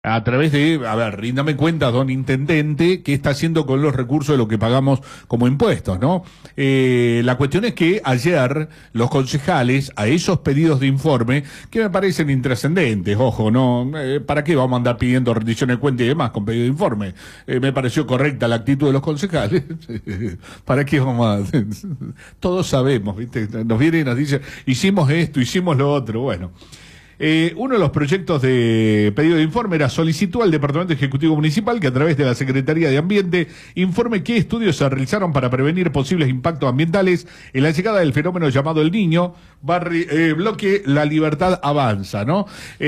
A través de, a ver, ríndame cuenta, don intendente, qué está haciendo con los recursos de lo que pagamos como impuestos, ¿no? La cuestión es que ayer los concejales a esos pedidos de informe, que me parecen intrascendentes, ojo, ¿no? ¿Para qué vamos a andar pidiendo rendición de cuenta y demás con pedido de informe? Me pareció correcta la actitud de los concejales. ¿Para qué vamos a...? Todos sabemos, ¿viste? Nos vienen y nos dicen, hicimos esto, hicimos lo otro, bueno. Uno de los proyectos de pedido de informe era solicitud al Departamento Ejecutivo Municipal que a través de la Secretaría de Ambiente informe qué estudios se realizaron para prevenir posibles impactos ambientales en la llegada del fenómeno llamado El Niño, bloque La Libertad Avanza, ¿no?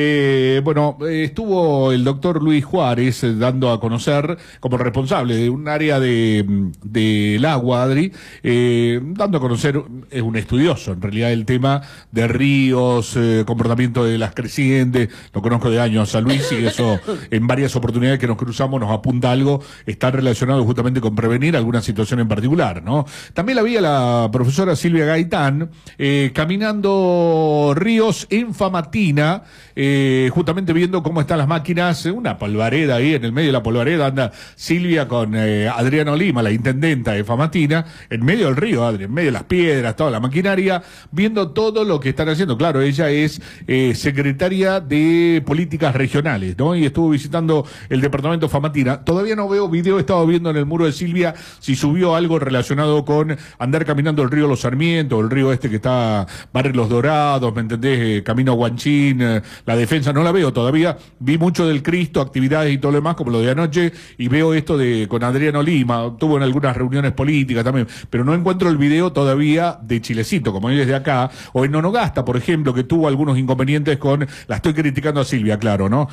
Estuvo el doctor Luis Juárez dando a conocer como responsable de un área del agua, Adri, dando a conocer, es un estudioso en realidad el tema de ríos, comportamiento de las crecientes, lo conozco de años a Luis y eso en varias oportunidades que nos cruzamos nos apunta algo, está relacionado justamente con prevenir alguna situación en particular, ¿no? También la vi a la profesora Silvia Gaitán caminando ríos en Famatina, justamente viendo cómo están las máquinas, una polvareda ahí, en el medio de la polvareda anda Silvia con Adriano Lima, la intendenta de Famatina, en medio del río, Adri, en medio de las piedras, toda la maquinaria, viendo todo lo que están haciendo. Claro, ella es secretaria de Políticas Regionales, ¿no? Y estuvo visitando el departamento Famatina. Todavía no veo video, he estado viendo en el muro de Silvia si subió algo relacionado con andar caminando el río Los Sarmientos, el río este que está Barrio Los Dorados, ¿me entendés? Camino a Guanchín, la defensa, no la veo todavía. Vi mucho del Cristo, actividades y todo lo demás, como lo de anoche, y veo esto con Adriano Lima, tuvo en algunas reuniones políticas también, pero no encuentro el video todavía de Chilecito, como es desde acá, o en Nonogasta, por ejemplo, que tuvo algunos inconvenientes la estoy criticando a Silvia, claro, ¿no?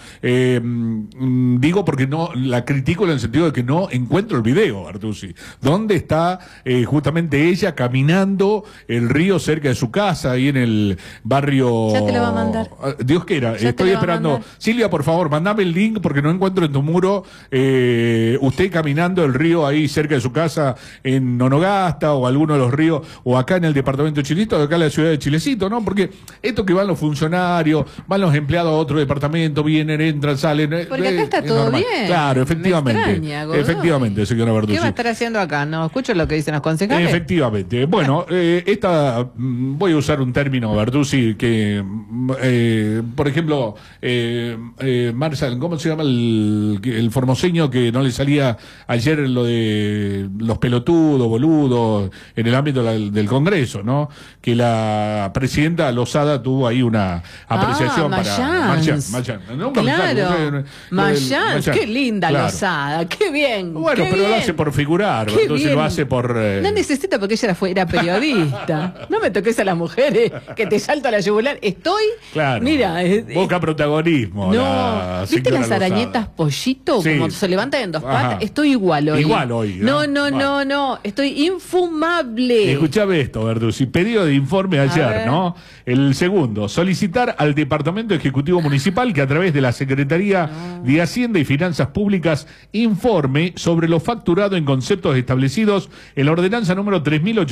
Digo porque no, la critico en el sentido de que no encuentro el video, Artusi. ¿Dónde está justamente ella caminando el río cerca de su casa, ahí en el barrio? Ya te lo va a mandar. Dios quiera, estoy esperando. Silvia, por favor, mandame el link porque no encuentro en tu muro usted caminando el río ahí cerca de su casa en Nonogasta o alguno de los ríos, o acá en el departamento de Chilito, o acá en la ciudad de Chilecito, ¿no? Porque esto que van los funcionarios, van los empleados a otro departamento, vienen, entran, salen. Porque acá está todo normal. Bien. Claro, efectivamente. Me extraña, efectivamente, señora Bertuzzi. ¿Qué va a estar haciendo acá? No escucho lo que dicen los concejales. Efectivamente. Bueno, voy a usar un término, Bertuzzi, que, por ejemplo, Marshall, ¿cómo se llama el formoseño que no le salía ayer lo de los pelotudos, boludos, en el ámbito del Congreso, ¿no? Que la presidenta Lozada tuvo ahí una apreciación para Mayans. Claro, Mayans, qué linda, claro. Lozada, qué bien. Bueno, qué pero bien. Lo hace por figurar, entonces lo hace por... No necesita porque ella era periodista. No me toques a las mujeres, que te salto a la yugular. Estoy, claro, mira... Boca protagonismo. No, ¿viste las arañetas Pollito? Sí. Como se levantan en dos patas. Estoy igual hoy. Igual hoy. No, estoy infumable. Escuchame esto, Bertuzzi, pedido de informe ayer, ¿no? El segundo, solicitar al Departamento Ejecutivo Municipal que a través de la Secretaría de Hacienda y Finanzas Públicas informe sobre lo facturado en conceptos establecidos en la ordenanza número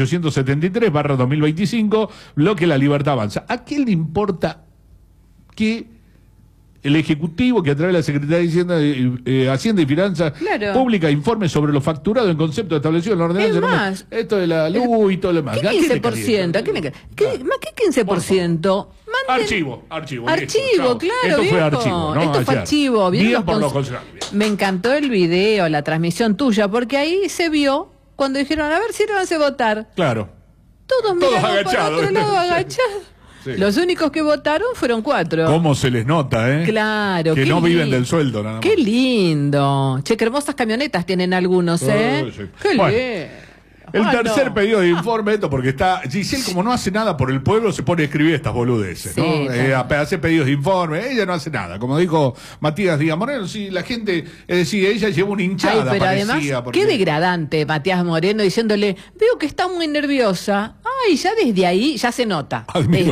3873/2025, bloque La Libertad Avanza. ¿A quién le importa que el Ejecutivo, que a través de la Secretaría de Hacienda y Finanzas Públicas informe sobre lo facturado en concepto establecido en la ordenanza? Esto de la luz y todo lo demás. ¿Qué 15%? ¿Más que 15%? Archivo, claro. Esto fue archivo, ¿no? Esto fue archivo. Bien por los concejales. Me encantó el video, la transmisión tuya, porque ahí se vio cuando dijeron, a ver si van a votar. Claro. Todos agachados. Por otro lado, agachados. Sí. Los únicos que votaron fueron 4. ¿Cómo se les nota, eh? Claro. Que no viven del sueldo, nada más. Qué lindo. Che, qué hermosas camionetas tienen algunos, ¿eh? Sí. Qué lindo. El tercer pedido de informe, esto porque está Giselle, como no hace nada por el pueblo, se pone a escribir estas boludeces, ¿no? Hace pedidos de informe, ella no hace nada. Como dijo Matías Díaz Moreno, si la gente, es decir, ella lleva una hinchada. Pero además, qué degradante Matías Moreno diciéndole, veo que está muy nerviosa. Ay, ya desde ahí, ya se nota. Admiro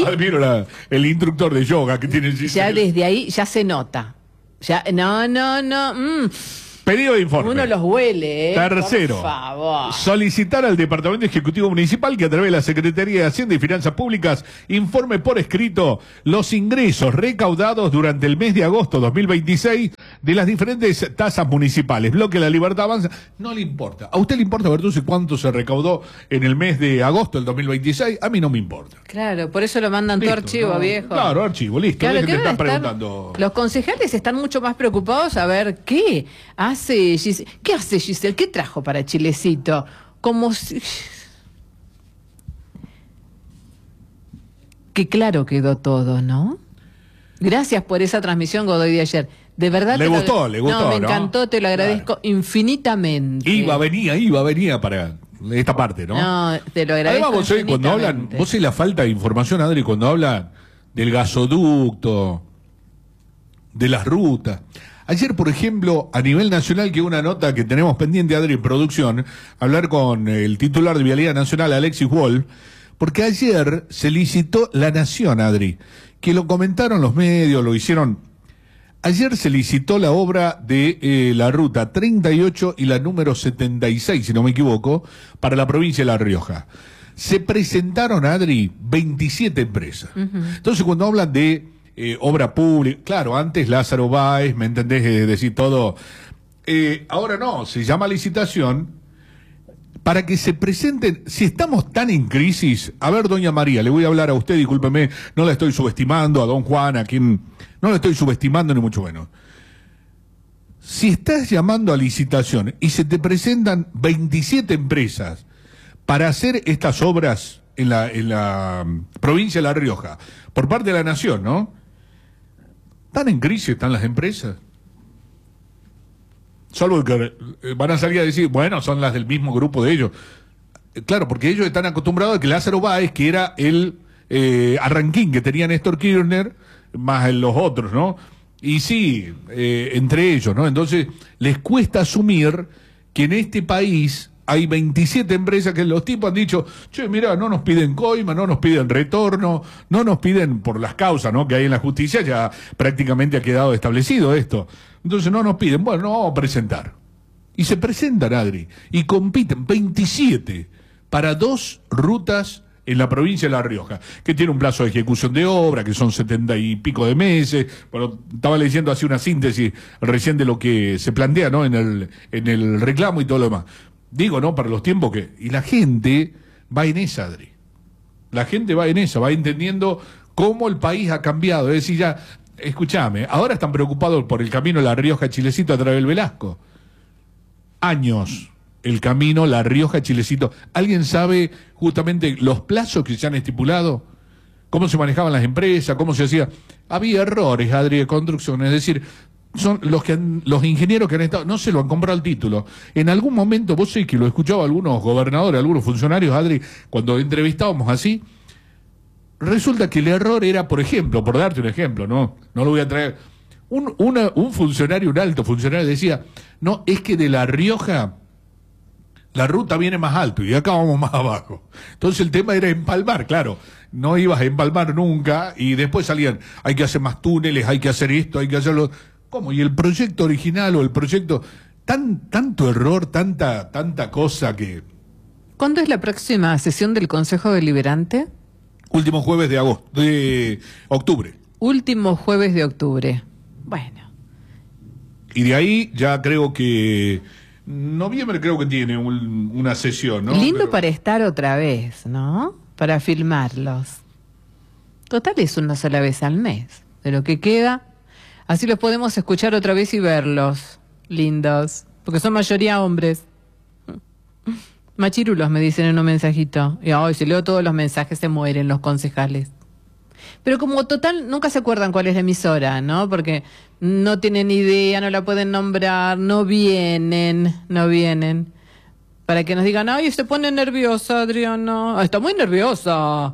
el instructor de yoga que tiene Giselle. Ya desde ahí, ya se nota. Ya, no. Pedido de informe. Uno los huele, ¿eh? Tercero, por favor. solicitar al Departamento Ejecutivo Municipal que a través de la Secretaría de Hacienda y Finanzas Públicas informe por escrito los ingresos recaudados durante el mes de agosto 2026 de las diferentes tasas municipales. Bloque La Libertad Avanza. No le importa. ¿A usted le importa, Bertuzzi, cuánto se recaudó en el mes de agosto del 2026? A mí no me importa. Claro, por eso lo mandan todo archivo, no, viejo. Claro, archivo, listo. Claro, ¿Qué que te están estar, preguntando? los concejales están mucho más preocupados a ver qué hace Giselle. ¿Qué hace Giselle? ¿Qué trajo para Chilecito? Como si... Qué claro quedó todo, ¿no? Gracias por esa transmisión, Godoy, de ayer. De verdad. Le gustó, No, me encantó, te lo agradezco infinitamente. Venía para esta parte, ¿no? No, te lo agradezco. Además, vos cuando hablan, vos la falta de información, Adri, cuando hablan del gasoducto, de las rutas. Ayer, por ejemplo, a nivel nacional, que una nota que tenemos pendiente, Adri, en producción, hablar con el titular de Vialidad Nacional, Alexis Wolf, porque ayer se licitó La Nación, Adri, que lo comentaron los medios, lo hicieron. Ayer se licitó la obra de la ruta 38 y la número 76, si no me equivoco, para la provincia de La Rioja. Se presentaron, Adri, 27 empresas. Entonces, cuando hablan de obra pública, claro, antes Lázaro Báez, ¿me entendés? Decir todo. Ahora no, se llama licitación para que se presenten. Si estamos tan en crisis, a ver, doña María, le voy a hablar a usted, discúlpeme, no la estoy subestimando, a don Juan, a quien no la estoy subestimando ni mucho menos. Si estás llamando a licitación y se te presentan 27 empresas para hacer estas obras en la provincia de La Rioja, por parte de la Nación, ¿no? ¿Están en crisis están las empresas? Salvo que van a salir a decir, bueno, son las del mismo grupo de ellos. Claro, porque ellos están acostumbrados a que Lázaro Báez, que era el arranquín que tenía Néstor Kirchner, más los otros, ¿no? Y sí, entre ellos, ¿no? Entonces, les cuesta asumir que en este país hay 27 empresas que los tipos han dicho, che, mira, no nos piden coima, no nos piden retorno, no nos piden por las causas, ¿no? Que hay en la justicia, ya prácticamente ha quedado establecido esto. Entonces no nos piden, bueno, no vamos a presentar. Y se presentan, Adri, y compiten 27 para 2 rutas en la provincia de La Rioja, que tiene un plazo de ejecución de obra, que son 70 y pico de meses. Bueno, estaba leyendo así una síntesis recién de lo que se plantea, ¿no? En el reclamo y todo lo demás. Digo, ¿no? Para los tiempos que... Y la gente va en esa, Adri. La gente va en esa, va entendiendo cómo el país ha cambiado. Es decir, ya, escúchame, ahora están preocupados por el camino La Rioja-Chilecito a través del Velasco. Años el camino La Rioja-Chilecito. ¿Alguien sabe justamente los plazos que se han estipulado? ¿Cómo se manejaban las empresas? ¿Cómo se hacía? Había errores, Adri, de construcción. Es decir, son los ingenieros que han estado, no se lo han comprado el título. En algún momento, vos sé que lo he escuchado a algunos gobernadores, a algunos funcionarios, Adri, cuando entrevistábamos así, resulta que el error era, por ejemplo, por darte un ejemplo, no lo voy a traer, un funcionario, un alto funcionario decía, no, es que de La Rioja la ruta viene más alto y acá vamos más abajo. Entonces el tema era empalmar, claro. No ibas a empalmar nunca y después salían, hay que hacer más túneles, hay que hacer esto, hay que hacerlo. ¿Cómo? Y el proyecto original o el proyecto, tanto error, tanta cosa que... ¿Cuándo es la próxima sesión del Consejo Deliberante? Último jueves de octubre. Último jueves de octubre. Bueno. Y de ahí ya creo que... Noviembre creo que tiene una sesión, ¿no? Lindo pero... para estar otra vez, ¿no? Para filmarlos. Total es una sola vez al mes. De lo que queda, así los podemos escuchar otra vez y verlos. Lindos. Porque son mayoría hombres. Machirulos, me dicen en un mensajito. Y hoy, si leo todos los mensajes, se mueren los concejales. Pero como total, nunca se acuerdan cuál es la emisora, ¿no? Porque no tienen idea, no la pueden nombrar, no vienen. Para que nos digan, ay, se pone nerviosa, Adriana. Está muy nerviosa.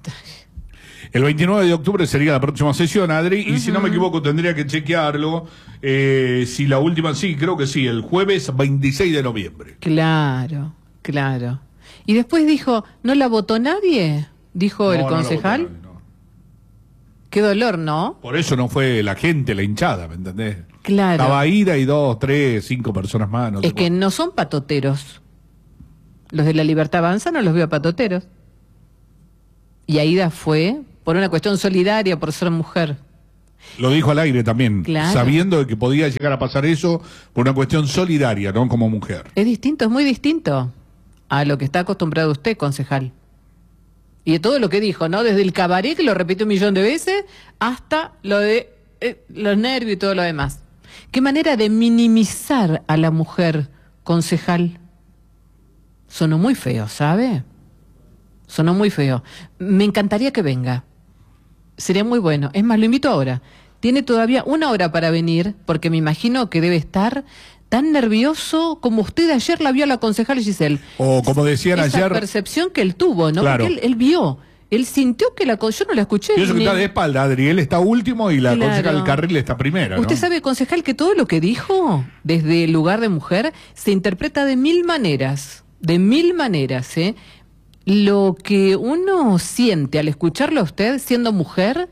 El 29 de octubre sería la próxima sesión, Adri, y si no me equivoco tendría que chequearlo. Si la última, sí, creo que sí, el jueves 26 de noviembre. Claro. Y después dijo, ¿no la votó nadie? Dijo el concejal. No. Qué dolor, ¿no? Por eso no fue la gente, la hinchada, ¿me entendés? Claro. Estaba Ida y 2, 3, 5 personas más. No Es que no son patoteros. Los de La Libertad Avanza no los veo patoteros. Y Aida fue por una cuestión solidaria, por ser mujer. Lo dijo al aire también, Claro. sabiendo de que podía llegar a pasar eso por una cuestión solidaria, ¿no? Como mujer. Es distinto, es muy distinto a lo que está acostumbrado usted, concejal. Y de todo lo que dijo, ¿no? Desde el cabaret, que lo repitió 1.000.000 de veces, hasta lo de los nervios y todo lo demás. ¿Qué manera de minimizar a la mujer, concejal? Sonó muy feo, ¿sabe? Sonó muy feo. Me encantaría que venga. Sería muy bueno. Es más, lo invito ahora. Tiene todavía 1 hora para venir, porque me imagino que debe estar tan nervioso como usted ayer la vio a la concejal Giselle. O como decían Esa ayer... percepción que él tuvo, ¿no? Claro. Porque él vio, él sintió que yo no la escuché. Y eso que ni- está de espalda, Adriel está último y la Claro. concejal Carril está primera, ¿no? Usted sabe, concejal, que todo lo que dijo desde el lugar de mujer se interpreta de 1.000 maneras. De 1.000 maneras, ¿eh? Lo que uno siente al escucharlo a usted siendo mujer,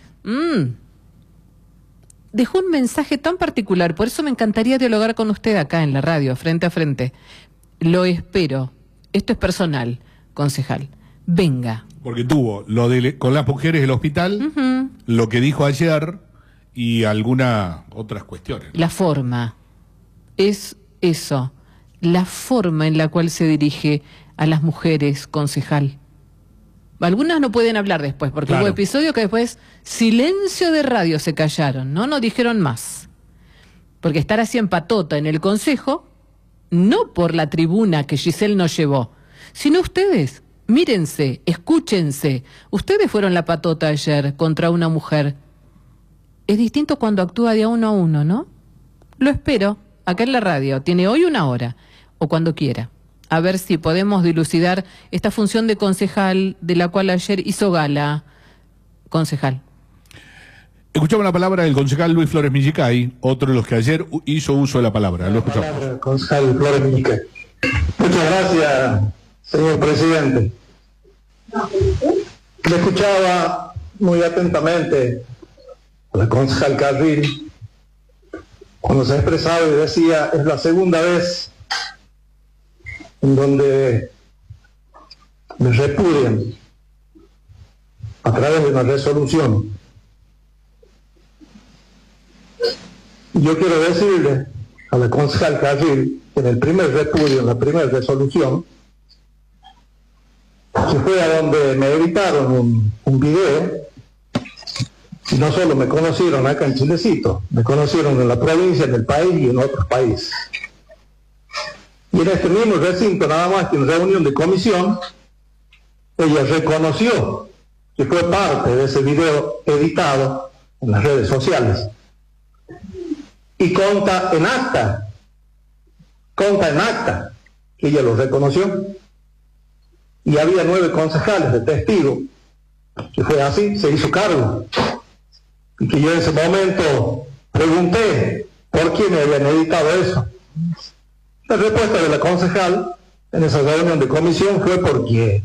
dejó un mensaje tan particular. Por eso me encantaría dialogar con usted acá en la radio, frente a frente. Lo espero. Esto es personal, concejal. Venga. Porque tuvo lo de con las mujeres del hospital, Ujú. lo que dijo ayer y algunas otras cuestiones. La forma. Es eso. La forma en la cual se dirige a las mujeres, concejal. Algunas no pueden hablar después, porque Claro. hubo episodios que después, silencio de radio, se callaron, no dijeron más. Porque estar así en patota en el consejo, no por la tribuna que Giselle nos llevó, sino ustedes, mírense, escúchense. Ustedes fueron la patota ayer contra una mujer. Es distinto cuando actúa de a uno, ¿no? Lo espero, acá en la radio, tiene hoy 1 hora, o cuando quiera. A ver si podemos dilucidar esta función de concejal de la cual ayer hizo gala. Concejal. Escuchamos la palabra del concejal Luis Flores Millicay, otro de los que ayer hizo uso de la palabra. Lo escuchamos. Palabra, concejal Flores Millicay. Muchas gracias, señor presidente. Le escuchaba muy atentamente a la concejal Carril cuando se expresaba y decía, es la segunda vez en donde me repudian a través de una resolución. Yo quiero decirle a la concejal Carril que en el primer repudio, en la primera resolución, que fue a donde me editaron un video, y no solo me conocieron acá en Chilecito, me conocieron en la provincia, en el país y en otros países. Y en este mismo recinto, nada más que en reunión de comisión, ella reconoció que fue parte de ese video editado en las redes sociales. Y consta en acta que ella lo reconoció. Y había 9 concejales de testigos, que fue así, se hizo cargo. Y que yo en ese momento pregunté por qué me habían editado eso. La respuesta de la concejal en esa reunión de comisión fue porque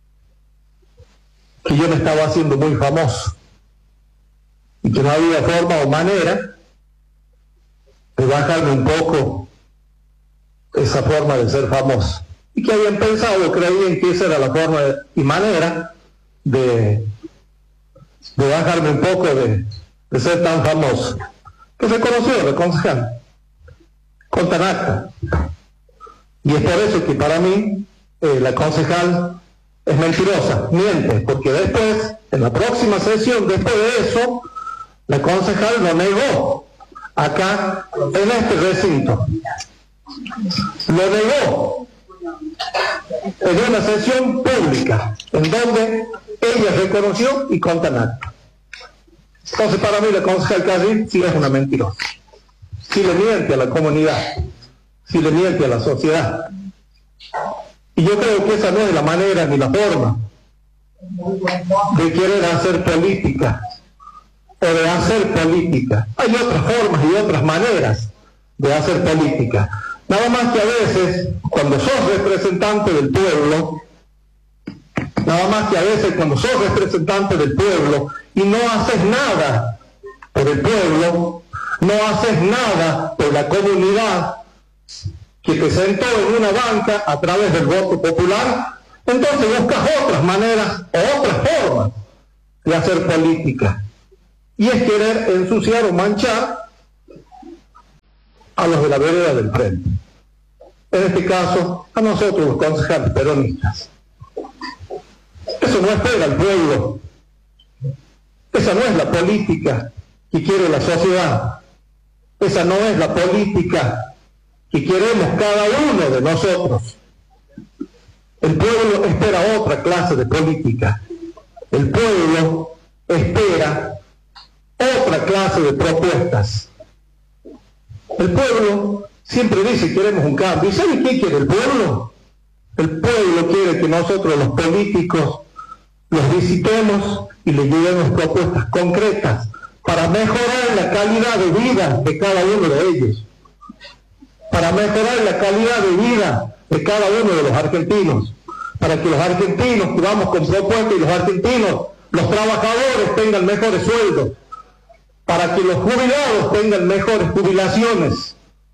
que yo me estaba haciendo muy famoso y que no había forma o manera de bajarme un poco esa forma de ser famoso, y que habían pensado, creían que esa era la forma y manera de bajarme un poco de ser tan famoso, que se conoció la concejal con tan acta. Y es por eso que para mí la concejal es mentirosa, miente, porque después, en la próxima sesión, después de eso, la concejal lo negó acá en este recinto. Lo negó en una sesión pública, en donde ella reconoció y con tan acta. Entonces, para mí la concejal Carril sí es una mentirosa. Sí le miente a la comunidad, sí le miente a la sociedad. Y yo creo que esa no es la manera ni la forma de querer hacer política o de hacer política. Hay otras formas y otras maneras de hacer política. Nada más que a veces, cuando sos representante del pueblo, y no haces nada por el pueblo, no haces nada por la comunidad que te sentó en una banca a través del voto popular, entonces buscas otras maneras o otras formas de hacer política. Y es querer ensuciar o manchar a los de la vereda del frente. En este caso, a nosotros los concejales peronistas. Eso no espera el pueblo. Esa no es la política que quiere la sociedad. Esa no es la política que queremos cada uno de nosotros. El pueblo espera otra clase de política. El pueblo espera otra clase de propuestas. El pueblo siempre dice queremos un cambio. ¿Y sabe qué quiere el pueblo? El pueblo quiere que nosotros los políticos los visitemos y les llevemos propuestas concretas para mejorar la calidad de vida de cada uno de ellos, para mejorar la calidad de vida de cada uno de los argentinos, para que los argentinos que vamos con propuestas y los argentinos, los trabajadores tengan mejores sueldos, para que los jubilados tengan mejores jubilaciones,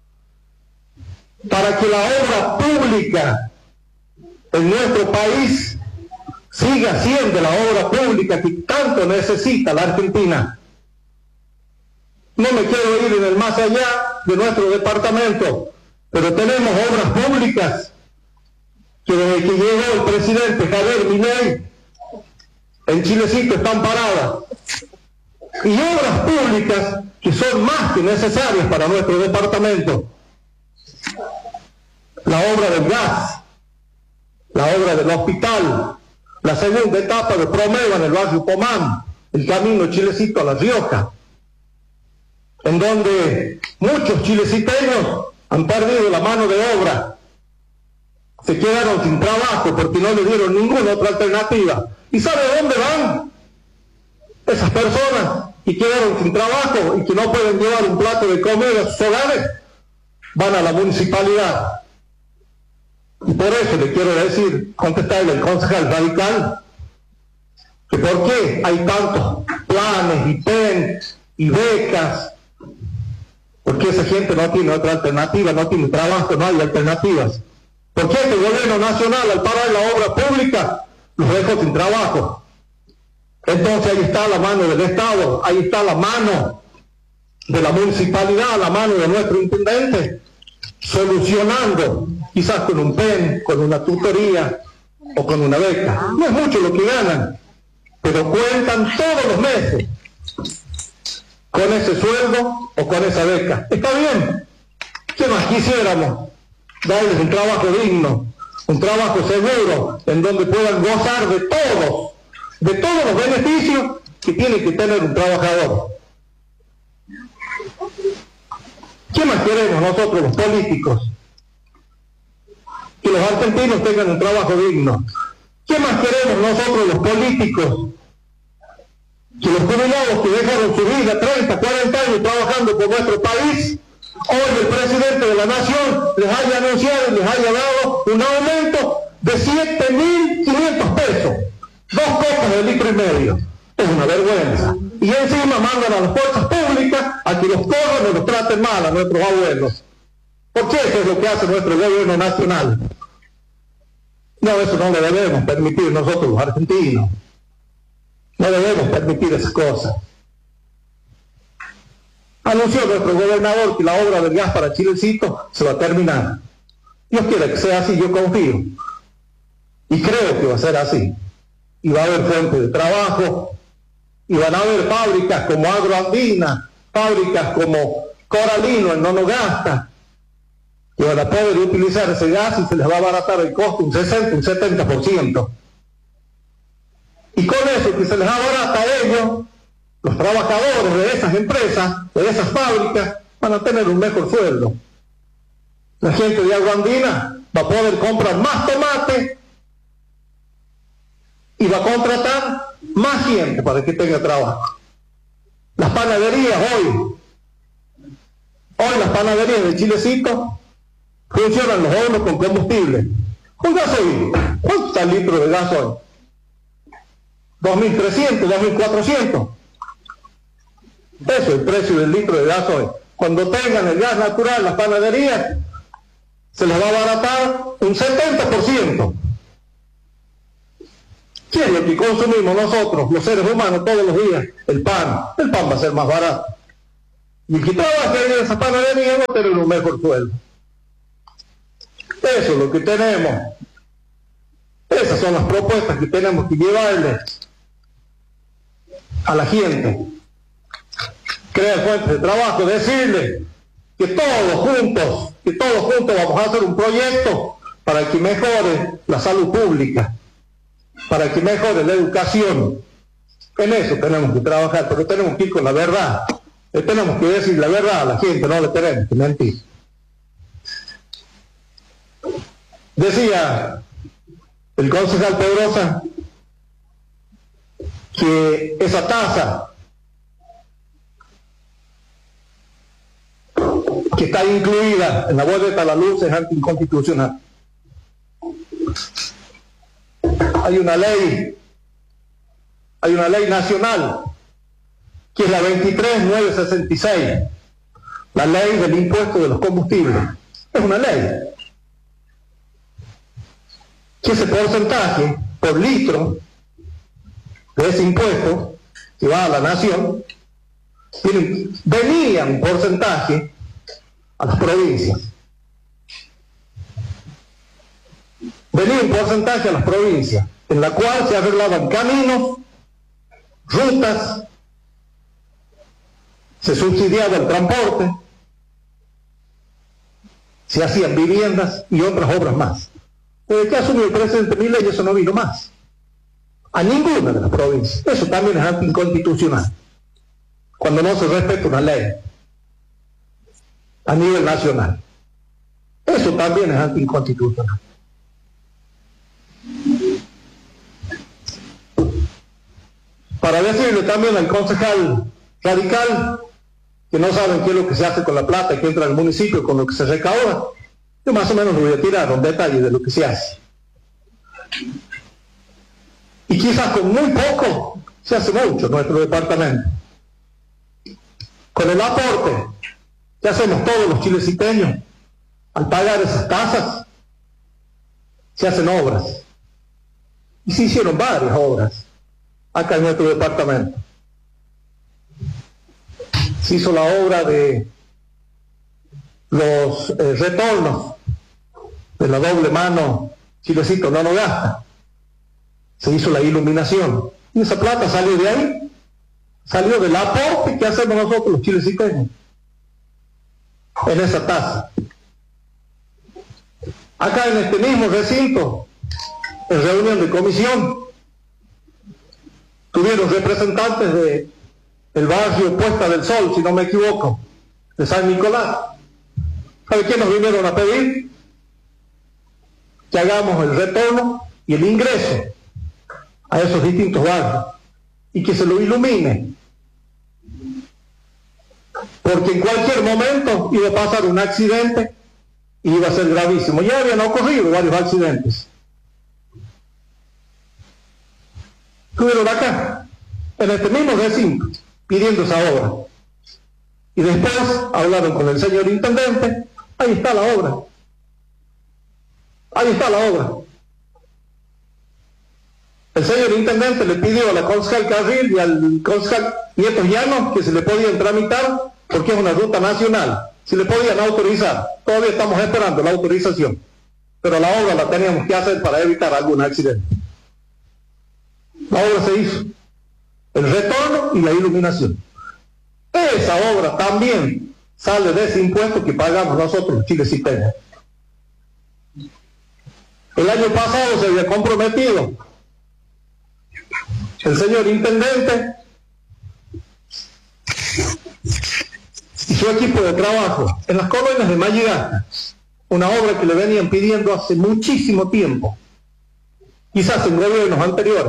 para que la obra pública en nuestro país siga siendo la obra pública que tanto necesita la Argentina. No me quiero ir en el más allá de nuestro departamento, pero tenemos obras públicas que desde que llegó el presidente Javier Milei en Chilecito están paradas. Y obras públicas que son más que necesarias para nuestro departamento. La obra del gas, la obra del hospital, la segunda etapa de Promeva en el barrio Pomán, el camino Chilecito a La Rioja, en donde muchos chileciteños han perdido la mano de obra, se quedaron sin trabajo porque no le dieron ninguna otra alternativa. ¿Y sabe dónde van esas personas que quedaron sin trabajo y que no pueden llevar un plato de comida a sus hogares? Van a la municipalidad. Y por eso le quiero decir, contestarle al concejal radical, que por qué hay tantos planes y PEN y becas, porque esa gente no tiene otra alternativa, no tiene trabajo, no hay alternativas. ¿Por qué el gobierno nacional al parar la obra pública los dejó sin trabajo? Entonces ahí está la mano del Estado, ahí está la mano de la municipalidad, la mano de nuestro intendente, solucionando, quizás con un PEN, con una tutoría o con una beca. No es mucho lo que ganan, pero cuentan todos los meses con ese sueldo o con esa beca. Está bien. ¿Qué más quisiéramos? Darles un trabajo digno, un trabajo seguro, en donde puedan gozar de todos los beneficios que tiene que tener un trabajador. ¿Qué más queremos nosotros los políticos? Que los argentinos tengan un trabajo digno. ¿Qué más queremos nosotros los políticos? Que los jubilados que dejaron su vida 30, 40 años trabajando por nuestro país, hoy el presidente de la nación les haya anunciado y les haya dado un aumento de 7.500 pesos, 2 copas de litro y medio. Es una vergüenza. Y encima mandan a las fuerzas públicas a que los corran o los traten mal a nuestros abuelos. ¿Por qué eso es lo que hace nuestro gobierno nacional? No, eso no lo debemos permitir nosotros los argentinos. No debemos permitir esas cosas. Anunció nuestro gobernador que la obra del gas para Chilecito se va a terminar. Dios quiera que sea así, yo confío. Y creo que va a ser así. Y va a haber fuentes de trabajo, y van a haber fábricas como Agroandina, fábricas como Coralino en Nonogasta, que van a poder utilizar ese gas y se les va a abaratar el costo un 60, un 70%. Y con eso que se les abarata a ellos, los trabajadores de esas empresas, de esas fábricas, van a tener un mejor sueldo. La gente de Agroandina va a poder comprar más tomate y va a contratar más gente para que tenga trabajo. Las panaderías hoy las panaderías de Chilecito funcionan los hornos con combustible, con gasoil. ¿Cuánto está el litro de gas hoy? 2.300, 2.400. Eso es el precio del litro de gasoil. Cuando tengan el gas natural, las panaderías, se les va a abaratar un 70%. ¿Qué es lo que consumimos nosotros, los seres humanos, todos los días? El pan. El pan va a ser más barato. Y el que trabaja en esa panadería va a tener un mejor sueldo. Eso es lo que tenemos. Esas son las propuestas que tenemos que llevarle a la gente. Crear fuentes de trabajo, decirle que todos juntos vamos a hacer un proyecto para que mejore la salud pública, para que mejore la educación. En eso tenemos que trabajar, pero tenemos que ir con la verdad. Le tenemos que decir la verdad a la gente, no le tenemos que mentir. Decía el concejal Pedrosa que esa tasa que está incluida en la boleta de la luz es anticonstitucional. Hay una ley nacional que es la 23966, la ley del impuesto de los combustibles. Es una ley que ese porcentaje por litro de ese impuesto que va a la nación venía un porcentaje a las provincias. Venía un porcentaje a las provincias, en la cual se arreglaban caminos, rutas, se subsidiaba el transporte, se hacían viviendas y otras obras más. Desde que asumió el presidente Milei eso no vino más a ninguna de las provincias. Eso también es anticonstitucional, cuando no se respeta una ley a nivel nacional. Eso también es anticonstitucional. Para decirle también al concejal radical que no saben qué es lo que se hace con la plata que entra al municipio, con lo que se recauda, yo más o menos le voy a tirar un detalle de lo que se hace. Y quizás con muy poco se hace mucho en nuestro departamento. Con el aporte que hacemos todos los chileciteños al pagar esas tasas, se hacen obras. Y se hicieron varias obras acá en nuestro departamento. Se hizo la obra de los retornos de la doble mano Chilecito no gasta. Se hizo la iluminación. Y esa plata salió de ahí. Salió del aporte que hacemos nosotros los chileciteños en esa tasa. Acá en este mismo recinto, en reunión de comisión, tuvieron representantes del barrio Puesta del Sol, si no me equivoco, de San Nicolás. ¿Sabe qué nos vinieron a pedir? Que hagamos el retorno y el ingreso a esos distintos barrios y que se lo ilumine, porque en cualquier momento iba a pasar un accidente y iba a ser gravísimo. Ya habían ocurrido varios accidentes. Estuvieron acá, en este mismo recinto, pidiendo esa obra. Y después hablaron con el señor intendente. Ahí está la obra. Ahí está la obra. El señor intendente le pidió a la concejal Carril y al concejal Nieto Llanos que se le podían tramitar, porque es una ruta nacional, se le podían autorizar. Todavía estamos esperando la autorización, pero la obra la teníamos que hacer para evitar algún accidente. La obra se hizo, el retorno y la iluminación. Esa obra también sale de ese impuesto que pagamos nosotros los chileciteños. El año pasado se había comprometido el señor intendente y su equipo de trabajo en las colonias de Mayigasta, una obra que le venían pidiendo hace muchísimo tiempo, quizás en gobiernos anteriores: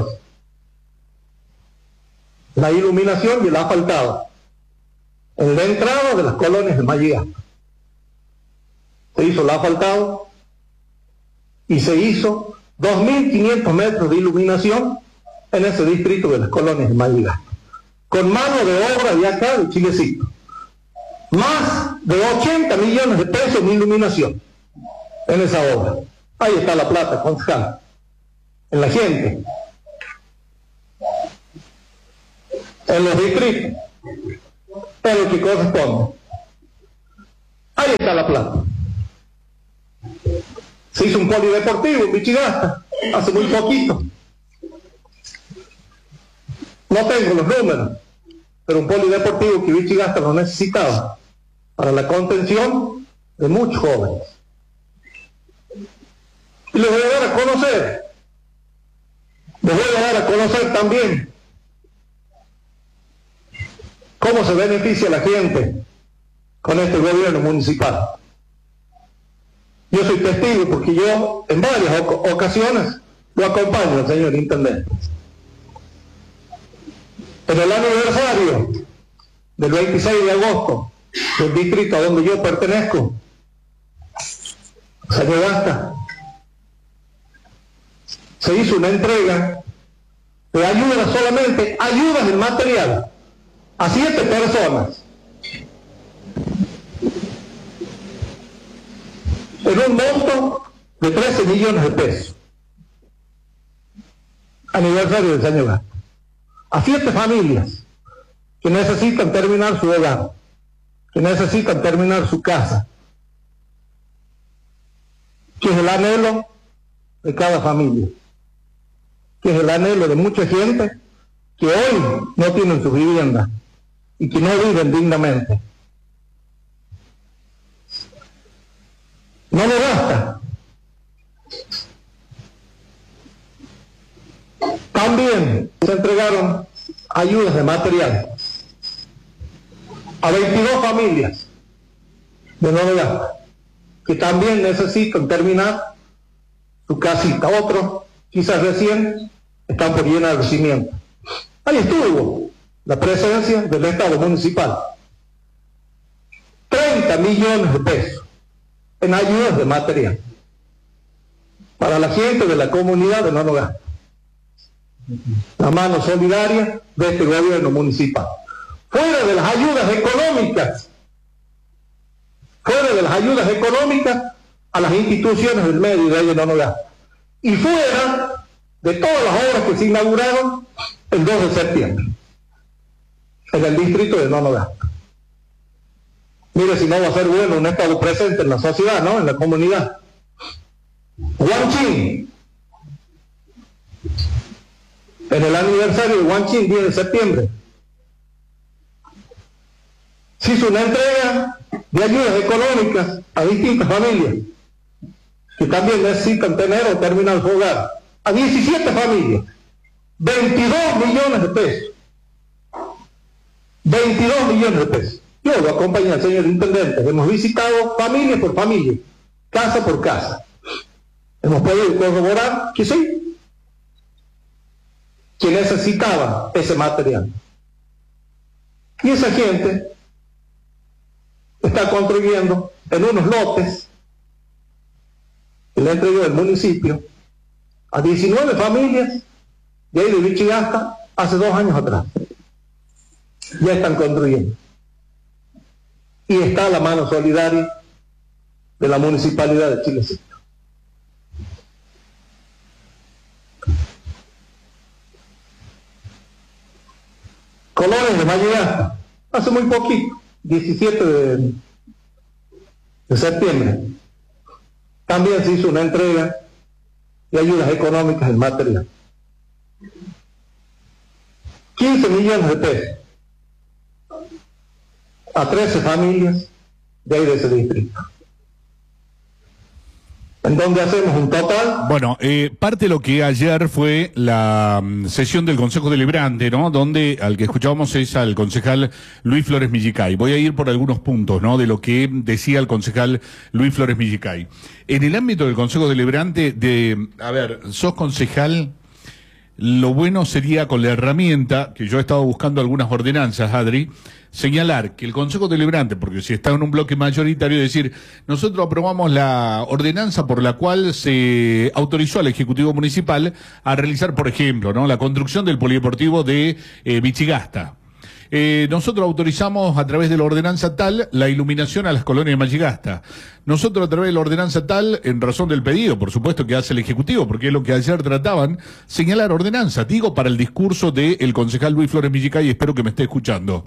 la iluminación y el asfaltado en la entrada de las colonias de Mayigasta. Se hizo el asfaltado y se hizo 2.500 metros de iluminación en ese distrito de las colonias de Mayigasta. con mano de obra de acá de Chilecito. Más de 80 millones de pesos en iluminación en esa obra. Ahí está la plata, concejal, en la gente, en los distritos, en lo que corresponde. Ahí está la plata. Se hizo un polideportivo en Vichigasta hace muy poquito. No tengo los números, pero un polideportivo que Vichigasta lo necesitaba para la contención de muchos jóvenes. Y les voy a dar a conocer, también cómo se beneficia la gente con este gobierno municipal. Yo soy testigo porque yo en varias ocasiones lo acompaño al señor intendente. En el aniversario del 26 de agosto del distrito a donde yo pertenezco, señor Gasta, se hizo una entrega de ayudas, solamente ayudas en material, a 7 personas, en un monto de 13 millones de pesos. Aniversario del señor Gasta. A 7 familias que necesitan terminar su hogar, que necesitan terminar su casa, que es el anhelo de cada familia, que es el anhelo de mucha gente que hoy no tienen su vivienda y que no viven dignamente. No le basta. También se entregaron ayudas de material a 22 familias de Novelasta que también necesitan terminar su casita. Otros, quizás recién, están por llenar el cimiento. Ahí estuvo la presencia del Estado municipal. 30 millones de pesos en ayudas de material para la gente de la comunidad de Nonogasta. La mano solidaria de este gobierno municipal. Fuera de las ayudas económicas, a las instituciones del medio de ahí de Nonogasta. Y fuera de todas las obras que se inauguraron el 2 de septiembre en el distrito de Nonogasta. Mire si no va a ser bueno un Estado presente en la sociedad, ¿no? En la comunidad. Huanchín. En el aniversario de Huanchín, 10 de septiembre, se hizo una entrega de ayudas económicas a distintas familias que también necesitan tener o terminar su hogar. A 17 familias, 22 millones de pesos. 22 millones de pesos. Yo lo acompañé al señor intendente. Hemos visitado familia por familia, casa por casa. Hemos podido corroborar que sí, que necesitaban ese material. Y esa gente está construyendo en unos lotes que le entregó el municipio a 19 familias de ahí de Vichigasta hace 2 años atrás. Ya están construyendo. Y está la mano solidaria de la municipalidad de Chilecito. Colores de Mayigasta, hace muy poquito, 17 de septiembre, también se hizo una entrega de ayudas económicas en material. 15 millones de pesos a 13 familias de ahí de ese distrito, en donde hacemos un total. Bueno, parte de lo que ayer fue la sesión del Consejo Deliberante, ¿no? Donde al que escuchábamos es al concejal Luis Flores Millicay. Voy a ir por algunos puntos, ¿no? De lo que decía el concejal Luis Flores Millicay. En el ámbito del Consejo Deliberante, sos concejal, lo bueno sería con la herramienta, que yo he estado buscando algunas ordenanzas, Adri, señalar que el Consejo Deliberante, porque si está en un bloque mayoritario, decir, nosotros aprobamos la ordenanza por la cual se autorizó al Ejecutivo Municipal a realizar, por ejemplo, ¿no? La construcción del polideportivo de Vichigasta. nosotros autorizamos a través de la ordenanza tal la iluminación a las colonias de Mallagasta. Nosotros a través de la ordenanza tal, en razón del pedido, por supuesto que hace el Ejecutivo, porque es lo que ayer trataban, señalar ordenanza, digo, para el discurso del concejal Luis Flores Villicay, espero que me esté escuchando.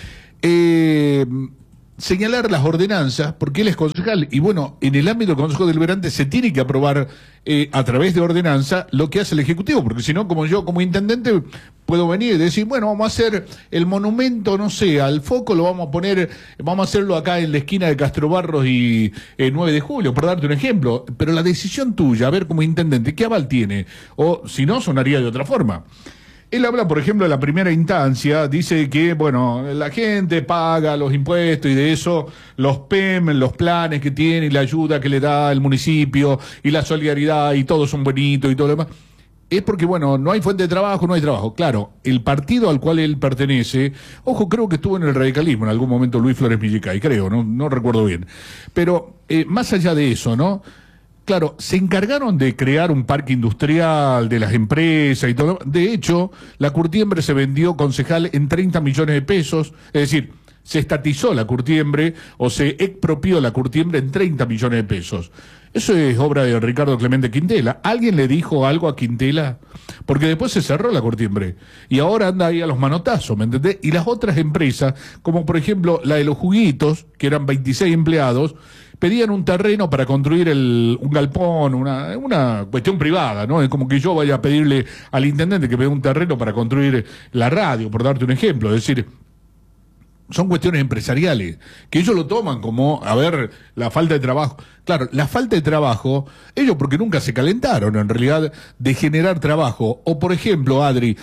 Señalar las ordenanzas, porque él es concejal, y bueno, en el ámbito del Consejo Deliberante se tiene que aprobar a través de ordenanza lo que hace el Ejecutivo, porque si no, como yo, como intendente, puedo venir y decir, bueno, vamos a hacer el monumento, no sé, al foco lo vamos a poner, vamos a hacerlo acá en la esquina de Castro Barros y 9 de julio, por darte un ejemplo, pero la decisión tuya, a ver, como intendente, ¿qué aval tiene? O si no, sonaría de otra forma. Él habla, por ejemplo, de la primera instancia, dice que, bueno, la gente paga los impuestos y de eso los PEM, los planes que tiene y la ayuda que le da el municipio y la solidaridad y todos son bonitos y todo lo demás. Es porque, bueno, no hay fuente de trabajo, no hay trabajo. Claro, el partido al cual él pertenece, ojo, creo que estuvo en el radicalismo en algún momento Luis Flores Villicay, creo, no recuerdo bien. Pero más allá de eso, ¿no? Claro, se encargaron de crear un parque industrial de las empresas y todo. De hecho, la Curtiembre se vendió, concejal, en 30 millones de pesos. Es decir, se estatizó la Curtiembre o se expropió la Curtiembre en 30 millones de pesos. Eso es obra de Ricardo Clemente Quintela. ¿Alguien le dijo algo a Quintela? Porque después se cerró la Curtiembre. Y ahora anda ahí a los manotazos, ¿me entendés? Y las otras empresas, como por ejemplo la de los juguitos, que eran 26 empleados, pedían un terreno para construir un galpón, una cuestión privada, ¿no? Es como que yo vaya a pedirle al intendente que me dé un terreno para construir la radio, por darte un ejemplo. Es decir, son cuestiones empresariales, que ellos lo toman como, a ver, la falta de trabajo. Claro, la falta de trabajo, ellos porque nunca se calentaron, en realidad, de generar trabajo. O, por ejemplo, Adri,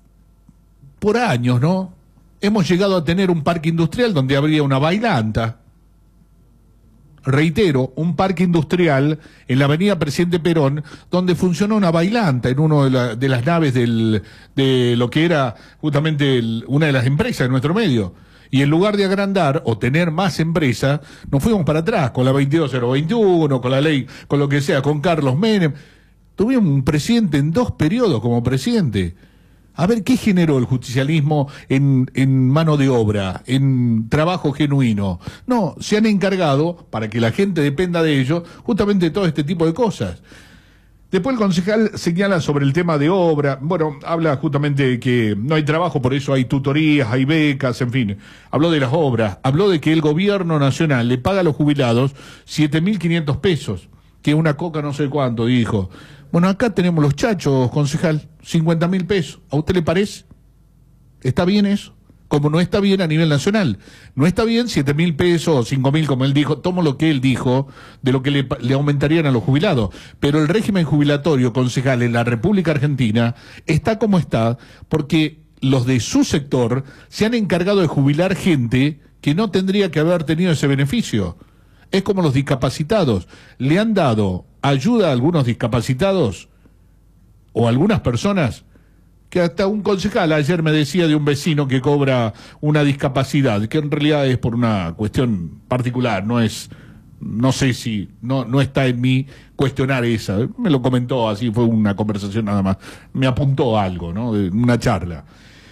por años, ¿no? Hemos llegado a tener un parque industrial donde habría una bailanta. Reitero, un parque industrial en la avenida Presidente Perón, donde funcionó una bailanta en una de las naves de lo que era justamente una de las empresas de nuestro medio. Y en lugar de agrandar o tener más empresas, nos fuimos para atrás con la 22021, con la ley, con lo que sea, con Carlos Menem. Tuvimos un presidente en 2 periodos como presidente. A ver, ¿qué generó el justicialismo en mano de obra, en trabajo genuino? No, se han encargado, para que la gente dependa de ellos, justamente de todo este tipo de cosas. Después el concejal señala sobre el tema de obra, bueno, habla justamente de que no hay trabajo, por eso hay tutorías, hay becas, en fin. Habló de las obras, habló de que el gobierno nacional le paga a los jubilados 7.500 pesos, que es una coca no sé cuánto, dijo. Bueno, acá tenemos los chachos, concejal, 50.000 pesos. ¿A usted le parece? ¿Está bien eso? Como no está bien a nivel nacional. No está bien 7.000 pesos o 5.000, como él dijo, tomo lo que él dijo, de lo que le aumentarían a los jubilados. Pero el régimen jubilatorio, concejal, en la República Argentina, está como está, porque los de su sector se han encargado de jubilar gente que no tendría que haber tenido ese beneficio. Es como los discapacitados. Le han dado ayuda a algunos discapacitados o a algunas personas que hasta un concejal ayer me decía de un vecino que cobra una discapacidad, que en realidad es por una cuestión particular, no sé si, no está en mí cuestionar esa. Me lo comentó así, fue una conversación nada más. Me apuntó algo, ¿no? De una charla.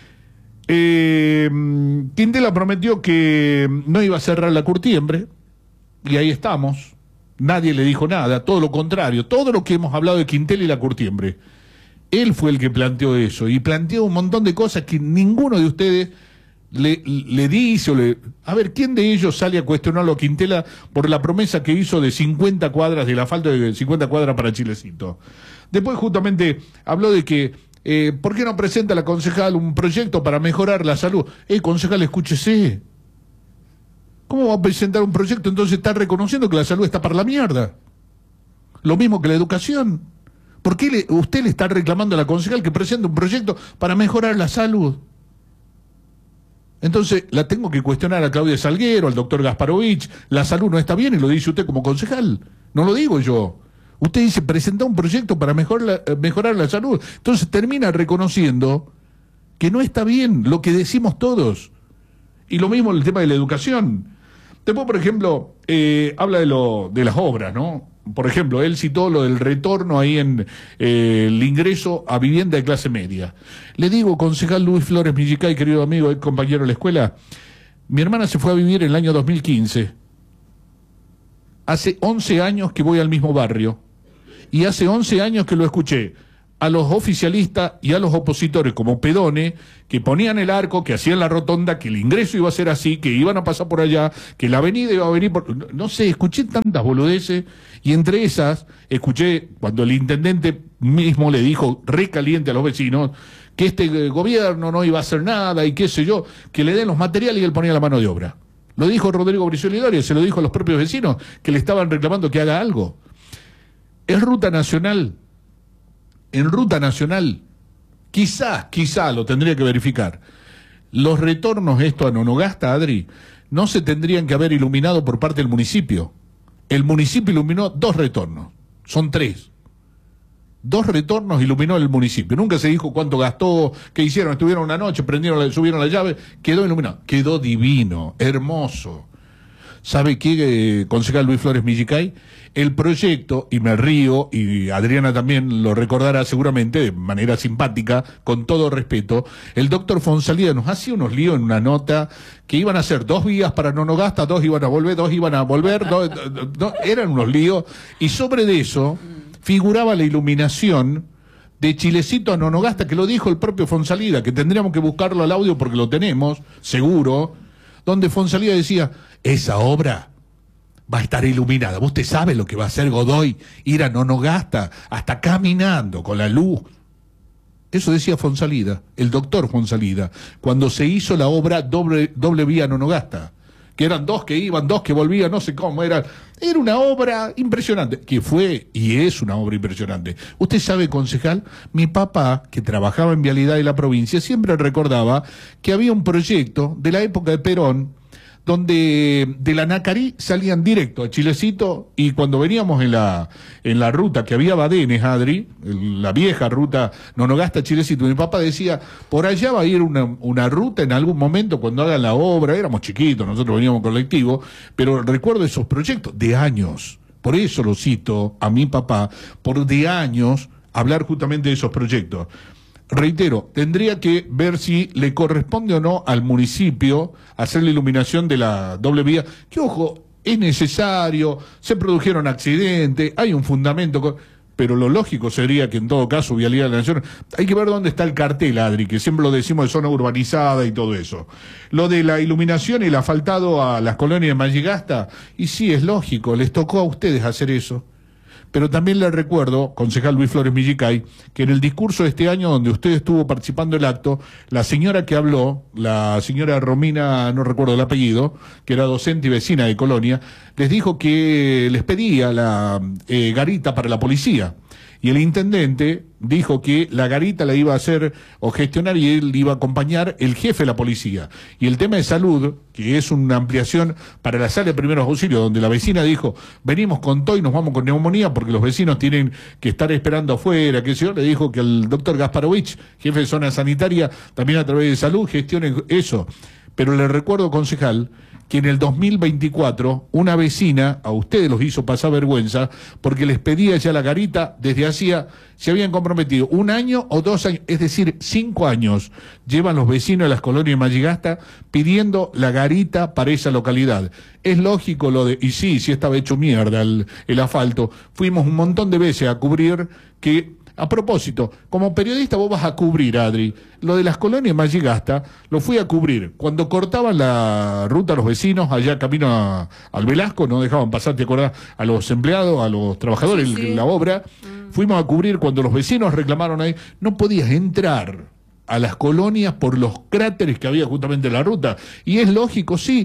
Quintela prometió que no iba a cerrar la Curtiembre, y ahí estamos. Nadie le dijo nada, todo lo contrario, todo lo que hemos hablado de Quintela y la Curtiembre. Él fue el que planteó eso, y planteó un montón de cosas que ninguno de ustedes le dice. A ver, ¿quién de ellos sale a cuestionarlo a Quintela por la promesa que hizo de 50 cuadras, de la falta de 50 cuadras para Chilecito? Después justamente habló de que, ¿por qué no presenta la concejal un proyecto para mejorar la salud? Concejal, escúchese. ¿Cómo va a presentar un proyecto? Entonces está reconociendo que la salud está para la mierda. Lo mismo que la educación. ¿Por qué usted le está reclamando a la concejal que presente un proyecto para mejorar la salud? Entonces la tengo que cuestionar a Claudia Salguero, al doctor Gasparovich. La salud no está bien y lo dice usted como concejal. No lo digo yo. Usted dice presentar un proyecto para mejorar la salud. Entonces termina reconociendo que no está bien lo que decimos todos. Y lo mismo el tema de la educación. Después, por ejemplo, habla de las obras, ¿no? por ejemplo, él citó lo del retorno ahí en el ingreso a vivienda de clase media. Le digo, concejal Luis Flores Millicay, querido amigo, compañero de la escuela, mi hermana se fue a vivir en el año 2015. Hace 11 años que voy al mismo barrio y hace 11 años que lo escuché a los oficialistas y a los opositores como Pedone, que ponían el arco, que hacían la rotonda, que el ingreso iba a ser así, que iban a pasar por allá, que la avenida iba a venir por... No sé, escuché tantas boludeces, y entre esas, escuché cuando el intendente mismo le dijo, recaliente a los vecinos, que este gobierno no iba a hacer nada, y qué sé yo, que le den los materiales y él ponía la mano de obra. Lo dijo Rodrigo Brizuela Doria, se lo dijo a los propios vecinos, que le estaban reclamando que haga algo. Es ruta nacional. En ruta nacional, quizá lo tendría que verificar. Los retornos esto a Nonogasta, Adri, no se tendrían que haber iluminado por parte del municipio. El municipio iluminó 2 retornos, son 3. 2 retornos iluminó el municipio. Nunca se dijo cuánto gastó, qué hicieron, estuvieron una noche, subieron la llave, quedó iluminado. Quedó divino, hermoso. ¿Sabe qué, concejal Luis Flores Millicay? El proyecto, y me río, y Adriana también lo recordará seguramente de manera simpática, con todo respeto, el doctor Fonsalida nos hacía unos líos en una nota que iban a ser 2 vías para Nonogasta, 2 iban a volver, 2 iban a volver, eran unos líos, y sobre de eso figuraba la iluminación de Chilecito a Nonogasta, que lo dijo el propio Fonsalida, que tendríamos que buscarlo al audio porque lo tenemos, seguro, donde Fonsalida decía, esa obra va a estar iluminada. Usted sabe lo que va a hacer Godoy, ir a Nonogasta, hasta caminando con la luz. Eso decía Fonsalida, el doctor Fonsalida, cuando se hizo la obra doble vía Nonogasta, que eran 2 que iban, 2 que volvían, no sé cómo, era una obra impresionante, que fue y es una obra impresionante. Usted sabe, concejal, mi papá, que trabajaba en Vialidad de la provincia, siempre recordaba que había un proyecto de la época de Perón, donde de la Nacarí salían directo a Chilecito, y cuando veníamos en la ruta que había Badenes, Adri, la vieja ruta Nonogasta-Chilecito, mi papá decía, por allá va a ir una ruta en algún momento cuando hagan la obra. Éramos chiquitos, nosotros veníamos colectivo, pero recuerdo esos proyectos de años, por eso lo cito a mi papá, por de años hablar justamente de esos proyectos. Reitero, tendría que ver si le corresponde o no al municipio hacer la iluminación de la doble vía, que ojo, es necesario, se produjeron accidentes, hay un fundamento, pero lo lógico sería que en todo caso Vialidad de la Nación, hay que ver dónde está el cartel, Adri, que siempre lo decimos de zona urbanizada y todo eso. Lo de la iluminación y el asfaltado a las colonias de Mallegasta, y sí, es lógico, les tocó a ustedes hacer eso. Pero también le recuerdo, concejal Luis Flores Millicay, que en el discurso de este año donde usted estuvo participando del acto, la señora que habló, la señora Romina, no recuerdo el apellido, que era docente y vecina de Colonia, les dijo que les pedía la garita para la policía. Y el intendente dijo que la garita la iba a hacer o gestionar y él iba a acompañar el jefe de la policía. Y el tema de salud, que es una ampliación para la sala de primeros auxilios, donde la vecina dijo, venimos con todo y nos vamos con neumonía porque los vecinos tienen que estar esperando afuera, qué sé yo, le dijo que el doctor Gasparovich, jefe de zona sanitaria, también a través de salud, gestione eso. Pero le recuerdo, concejal, que en el 2024 una vecina a ustedes los hizo pasar vergüenza porque les pedía ya la garita desde hacía, se habían comprometido 1 año o 2 años, es decir, 5 años llevan los vecinos de las colonias de Mallegasta pidiendo la garita para esa localidad. Es lógico lo de, y sí estaba hecho mierda el asfalto, fuimos un montón de veces a cubrir que... A propósito, como periodista vos vas a cubrir, Adri, lo de las colonias Mallegasta, lo fui a cubrir. Cuando cortaban la ruta a los vecinos, allá camino al Velasco, no dejaban pasar, ¿te acordás? A los empleados, a los trabajadores, sí. La obra, fuimos a cubrir cuando los vecinos reclamaron ahí, no podías entrar a las colonias por los cráteres que había justamente en la ruta. Y es lógico, sí,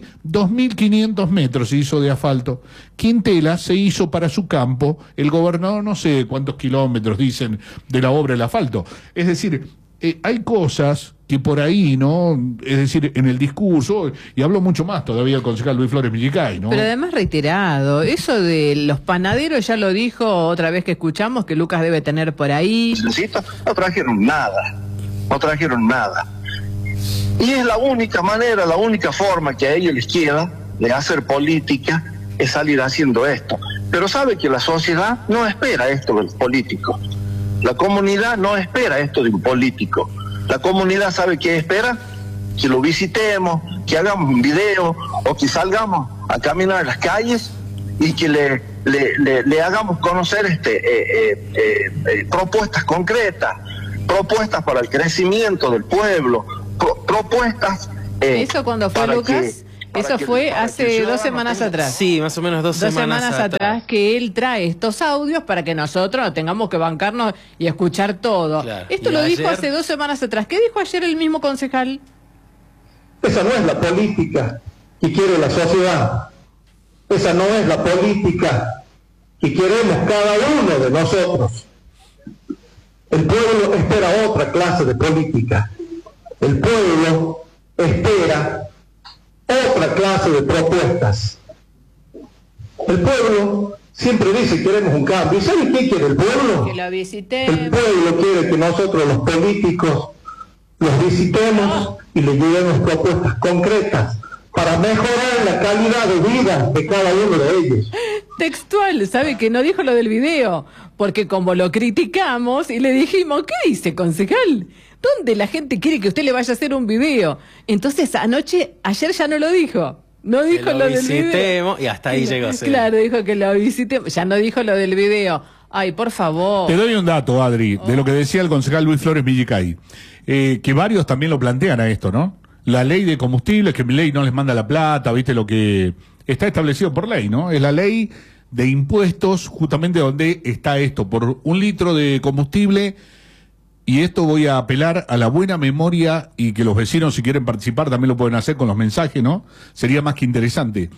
2.500 metros se hizo de asfalto. Quintela se hizo para su campo, el gobernador no sé cuántos kilómetros dicen de la obra del asfalto. Es decir, hay cosas que por ahí, ¿no? Es decir, en el discurso, y habló mucho más todavía el concejal Luis Flores Millicay, ¿no? Pero además reiterado, eso de los panaderos ya lo dijo otra vez que escuchamos, que Lucas debe tener por ahí. No trajeron nada. No trajeron nada. Y es la única manera, la única forma que a ellos les queda de hacer política es salir haciendo esto. Pero sabe que la sociedad no espera esto del político. La comunidad no espera esto de un político. La comunidad sabe que espera que lo visitemos, que hagamos un video o que salgamos a caminar en las calles y que le hagamos conocer propuestas concretas, propuestas para el crecimiento del pueblo, propuestas... ¿Eso cuando fue, Lucas? Eso fue hace 2 semanas atrás. Sí, más o menos 2 semanas atrás que él trae estos audios para que nosotros no tengamos que bancarnos y escuchar todo. Claro. Esto lo dijo hace 2 semanas atrás. ¿Qué dijo ayer el mismo concejal? Esa no es la política que quiere la sociedad. Esa no es la política que queremos cada uno de nosotros. El pueblo espera otra clase de política. El pueblo espera otra clase de propuestas. El pueblo siempre dice queremos un cambio. ¿Y sabe qué quiere el pueblo? Que lo visitemos. El pueblo quiere que nosotros los políticos los visitemos y les llevemos propuestas concretas para mejorar la calidad de vida de cada uno de ellos. Textual, ¿sabe que no dijo lo del video? Porque como lo criticamos y le dijimos, ¿qué dice, concejal? ¿Dónde la gente quiere que usted le vaya a hacer un video? Entonces ayer ya no lo dijo. No dijo lo del video. Y hasta ahí llegó. Sí. Claro, dijo que lo visitemos. Ya no dijo lo del video. Ay, por favor. Te doy un dato, Adri, de lo que decía el concejal Luis Flores Villicay. Que varios también lo plantean a esto, ¿no? La ley de combustibles, que mi ley no les manda la plata, ¿viste? Lo que está establecido por ley, ¿no? Es la ley de impuestos, justamente donde está esto. Por 1 litro de combustible, y esto voy a apelar a la buena memoria y que los vecinos, si quieren participar, también lo pueden hacer con los mensajes, ¿no? Sería más que interesante.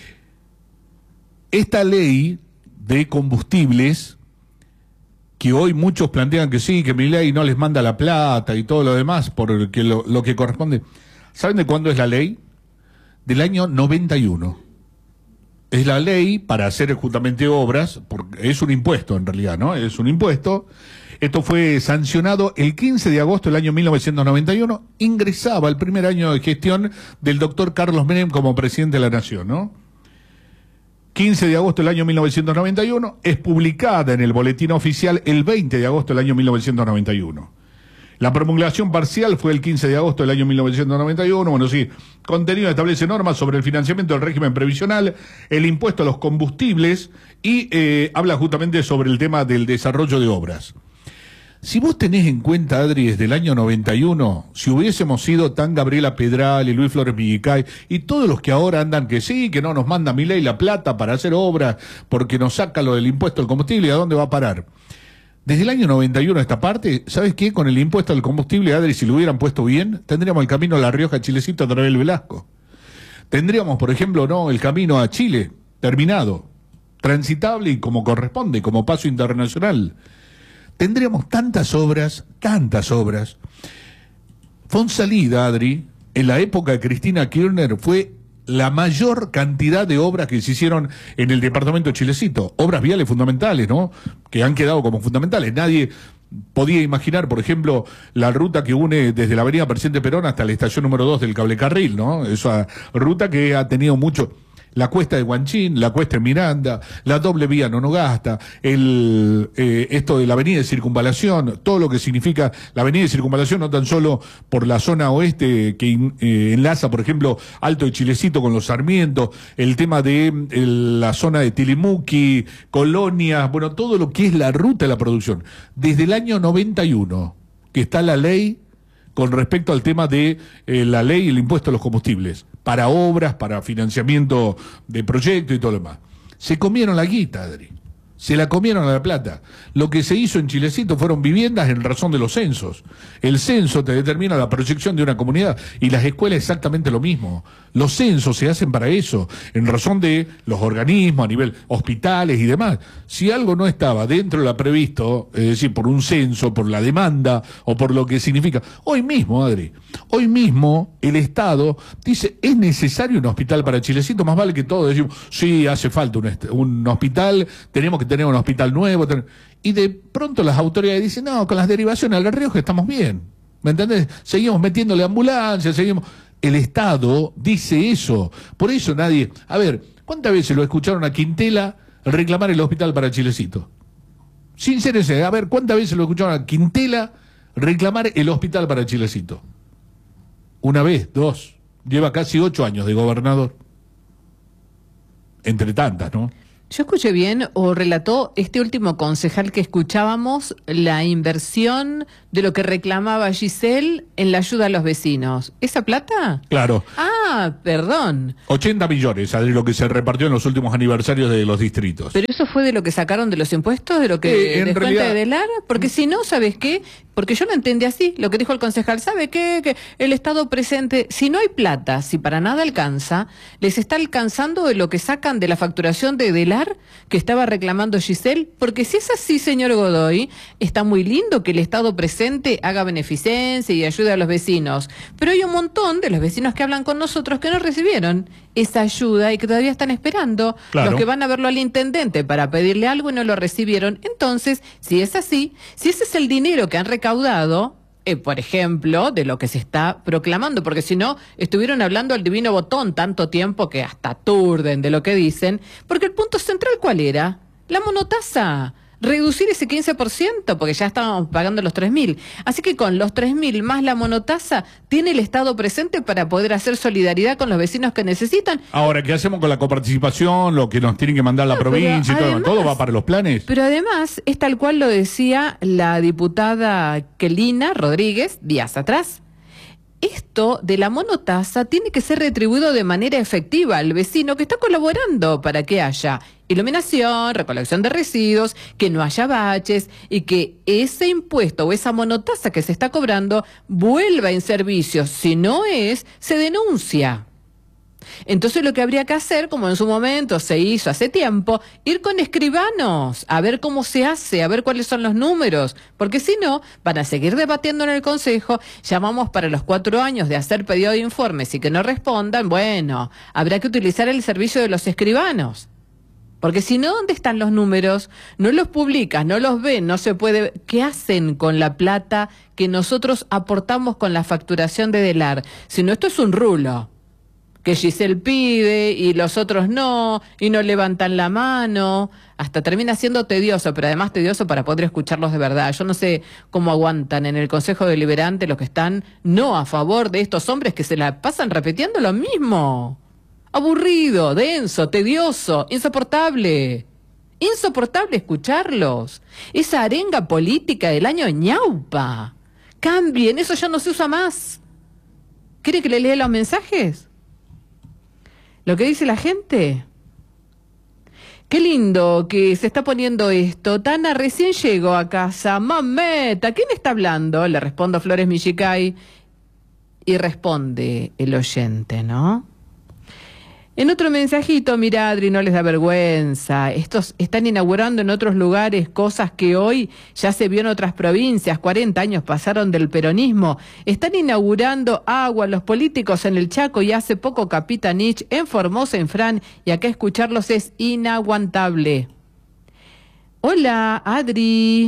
Esta ley de combustibles, que hoy muchos plantean que sí, que mi ley no les manda la plata y todo lo demás, porque lo que corresponde. ¿Saben de cuándo es la ley? Del año 91. Es la ley para hacer justamente obras, porque es un impuesto en realidad, ¿no? Es un impuesto. Esto fue sancionado el 15 de agosto del año 1991. Ingresaba el primer año de gestión del doctor Carlos Menem como presidente de la Nación, ¿no? 15 de agosto del año 1991, es publicada en el boletín oficial el 20 de agosto del año 1991. La promulgación parcial fue el 15 de agosto del año 1991. Bueno, sí, contenido establece normas sobre el financiamiento del régimen previsional, el impuesto a los combustibles y habla justamente sobre el tema del desarrollo de obras. Si vos tenés en cuenta, Adri, desde el año 91, si hubiésemos sido tan Gabriela Pedral y Luis Flores Villicay y todos los que ahora andan que sí, que no nos manda Milei la plata para hacer obras porque nos saca lo del impuesto al combustible, ¿a dónde va a parar? Desde el año 91 a esta parte, ¿sabes qué? Con el impuesto al combustible, Adri, si lo hubieran puesto bien, tendríamos el camino a La Rioja, Chilecito, a través del Velasco. Tendríamos, por ejemplo, no el camino a Chile, terminado, transitable y como corresponde, como paso internacional. Tendríamos tantas obras. Fonsalida, Adri, en la época de Cristina Kirchner, fue la mayor cantidad de obras que se hicieron en el departamento de Chilecito. Obras viales fundamentales, ¿no? Que han quedado como fundamentales. Nadie podía imaginar, por ejemplo, la ruta que une desde la avenida Presidente Perón hasta la estación número 2 del Cablecarril, ¿no? Esa ruta que ha tenido mucho... La cuesta de Guanchín, la cuesta de Miranda, la doble vía Nonogasta, esto de la avenida de Circunvalación, todo lo que significa la avenida de Circunvalación, no tan solo por la zona oeste que enlaza, por ejemplo, Alto de Chilecito con los Sarmientos, el tema de la zona de Tilimuqui, Colonias, bueno, todo lo que es la ruta de la producción. Desde el año 91, que está la ley con respecto al tema de la ley y el impuesto a los combustibles, para obras, para financiamiento de proyectos y todo lo demás. Se comieron la guita, Adri. Se la comieron a la plata. Lo que se hizo en Chilecito fueron viviendas en razón de los censos. El censo te determina la proyección de una comunidad y las escuelas exactamente lo mismo. Los censos se hacen para eso, en razón de los organismos a nivel hospitales y demás. Si algo no estaba dentro de lo previsto, es decir, por un censo, por la demanda o por lo que significa, hoy mismo, Adri, hoy mismo el Estado dice, es necesario un hospital para Chilecito, más vale que todo decimos, sí, hace falta un hospital, tenemos que tener un hospital nuevo, y de pronto las autoridades dicen, no, con las derivaciones al La Rioja estamos bien, ¿me entendés? Seguimos metiéndole ambulancias, seguimos... El Estado dice eso, por eso nadie... A ver, ¿cuántas veces lo escucharon a Quintela reclamar el hospital para Chilecito? Sincérese, a ver, ¿cuántas veces lo escucharon a Quintela reclamar el hospital para Chilecito? Una vez, dos. Lleva casi 8 años de gobernador. Entre tantas, ¿no? Yo escuché bien o relató este último concejal que escuchábamos la inversión de lo que reclamaba Giselle en la ayuda a los vecinos. ¿Esa plata? Claro. Ah, perdón. 80 millones, Adri, lo que se repartió en los últimos aniversarios de los distritos. ¿Pero eso fue de lo que sacaron de los impuestos, de lo que en descuenta realidad, de Delar? Porque si no, ¿sabes qué? Porque yo lo entendí así, lo que dijo el concejal, ¿sabe qué? Que el Estado presente, si no hay plata, si para nada alcanza, les está alcanzando de lo que sacan de la facturación de Delar, que estaba reclamando Giselle, porque si es así, señor Godoy, está muy lindo que el Estado presente haga beneficencia y ayude a los vecinos, pero hay un montón de los vecinos que hablan con nosotros que no recibieron esa ayuda y que todavía están esperando, claro, los que van a verlo al intendente para pedirle algo y no lo recibieron. Entonces, si es así, si ese es el dinero que han recaudado, por ejemplo, de lo que se está proclamando, porque si no, estuvieron hablando al divino botón tanto tiempo que hasta aturden de lo que dicen, porque el punto central, ¿cuál era? La monotasa. Reducir ese 15%, porque ya estábamos pagando los 3.000. Así que con los 3.000 más la monotasa, ¿tiene el Estado presente para poder hacer solidaridad con los vecinos que necesitan? Ahora, ¿qué hacemos con la coparticipación, lo que nos tienen que mandar la provincia y todo? Además, ¿Todo va para los planes? Pero además, es tal cual lo decía la diputada Kelina Rodríguez días atrás. Esto de la monotasa tiene que ser retribuido de manera efectiva al vecino que está colaborando para que haya iluminación, recolección de residuos, que no haya baches y que ese impuesto o esa monotasa que se está cobrando vuelva en servicio. Si no es, se denuncia. Entonces lo que habría que hacer, como en su momento se hizo hace tiempo, ir con escribanos, a ver cómo se hace, a ver cuáles son los números, porque si no, van a seguir debatiendo en el Consejo, llamamos para los 4 años de hacer pedido de informes y que no respondan, bueno, habrá que utilizar el servicio de los escribanos. Porque si no, ¿dónde están los números? No los publicas, no los ven, no se puede. ¿Qué hacen con la plata que nosotros aportamos con la facturación de Delar? Si no, esto es un rulo. Que Giselle pide y los otros no, y no levantan la mano, hasta termina siendo tedioso, pero además tedioso para poder escucharlos de verdad. Yo no sé cómo aguantan en el Consejo Deliberante los que están no a favor de estos hombres que se la pasan repitiendo lo mismo. Aburrido, denso, tedioso, insoportable. Insoportable escucharlos. Esa arenga política del año ñaupa. Cambien, eso ya no se usa más. ¿Quiere que le lea los mensajes? Lo que dice la gente. Qué lindo que se está poniendo esto. Tana, recién llegó a casa. Mameta, ¿quién está hablando? Le respondo a Flores Millicay. Y responde el oyente, ¿no? En otro mensajito, mira, Adri, no les da vergüenza. Estos están inaugurando en otros lugares cosas que hoy ya se vio en otras provincias. 40 años pasaron del peronismo. Están inaugurando agua los políticos en el Chaco y hace poco Capitanich en Formosa, en Fran, y acá escucharlos es inaguantable. Hola, Adri.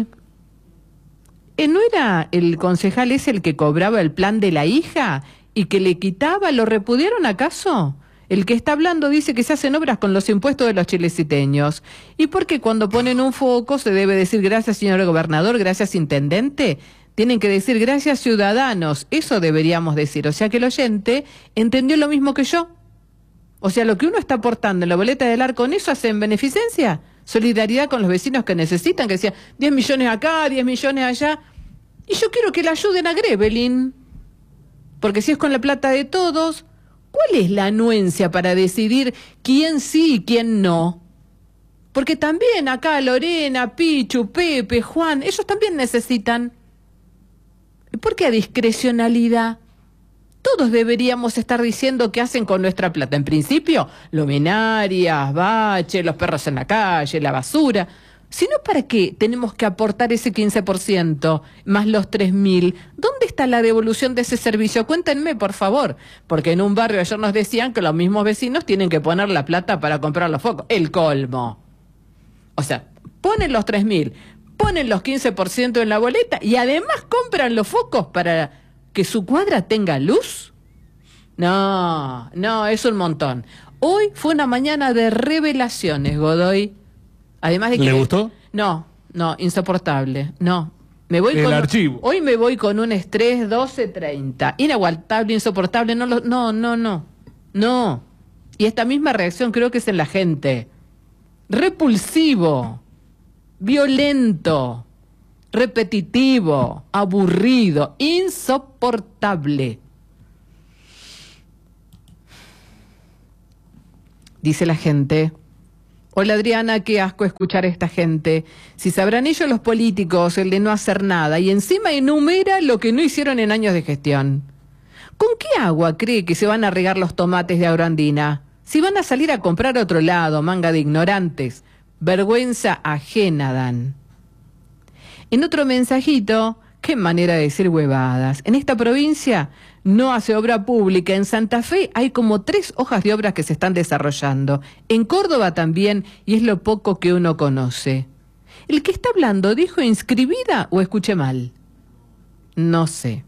¿No era el concejal ese el que cobraba el plan de la hija y que le quitaba? ¿Lo repudiaron acaso? El que está hablando dice que se hacen obras con los impuestos de los chileciteños. ¿Y por qué cuando ponen un foco se debe decir gracias, señor gobernador, gracias, intendente? Tienen que decir gracias, ciudadanos. Eso deberíamos decir. O sea que el oyente entendió lo mismo que yo. O sea, lo que uno está aportando en la boleta del ar, con eso hacen beneficencia. Solidaridad con los vecinos que necesitan, que decía 10 millones acá, 10 millones allá. Y yo quiero que le ayuden a Grevelin. Porque si es con la plata de todos, ¿cuál es la anuencia para decidir quién sí y quién no? Porque también acá Lorena, Pichu, Pepe, Juan, ellos también necesitan. ¿Y por qué a discrecionalidad? Todos deberíamos estar diciendo qué hacen con nuestra plata. En principio, luminarias, baches, los perros en la calle, la basura. Si no, ¿para qué tenemos que aportar ese 15% más los 3.000? ¿Dónde está la devolución de ese servicio? Cuéntenme, por favor. Porque en un barrio ayer nos decían que los mismos vecinos tienen que poner la plata para comprar los focos. El colmo. O sea, ponen los 3.000, ponen los 15% en la boleta y además compran los focos para que su cuadra tenga luz. No, es un montón. Hoy fue una mañana de revelaciones, Godoy. Además de que... ¿Le gustó? No, insoportable. No. Me voy el archivo. Hoy me voy con un estrés 12:30. Inaguantable, insoportable. No. Y esta misma reacción creo que es en la gente. Repulsivo, violento, repetitivo, aburrido, insoportable. Dice la gente: hola Adriana, qué asco escuchar a esta gente. Si sabrán ellos los políticos el de no hacer nada y encima enumera lo que no hicieron en años de gestión. ¿Con qué agua cree que se van a regar los tomates de Agroandina? Si van a salir a comprar a otro lado, manga de ignorantes. Vergüenza ajena dan. En otro mensajito, qué manera de decir huevadas. En esta provincia no hace obra pública. En Santa Fe hay como 3 hojas de obras que se están desarrollando. En Córdoba también, y es lo poco que uno conoce. ¿El que está hablando dijo inscribida o escuché mal? No sé.